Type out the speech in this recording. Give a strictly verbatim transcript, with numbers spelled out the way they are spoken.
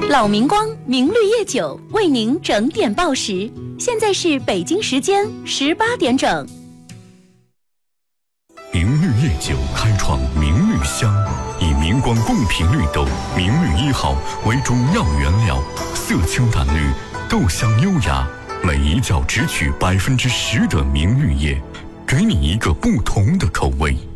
老明光明绿叶酒为您整点报时，现在是北京时间十八点整。 明绿叶酒开创明绿香，以明光贡品绿豆明绿一号为主要原料，色清淡绿，豆香优雅，每一角只取百分之十的明绿叶，给你一个不同的口味。